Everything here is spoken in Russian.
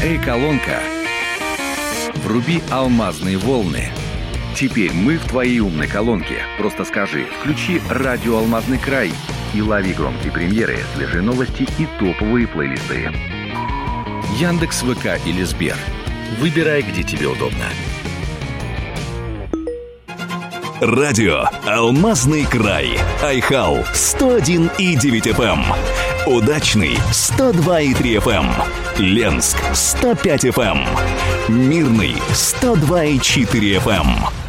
Эй, колонка, вруби алмазные волны. Теперь мы в твоей умной колонке. Просто скажи: включи радио «Алмазный край» и лови громкие премьеры, свежие новости и топовые плейлисты. Яндекс, ВК или Сбер. Выбирай, где тебе удобно. Радио «Алмазный край». Айхау 101,9 FM. Удачный 102,3 FM. Ленск 105 FM. Мирный 102,4 FM.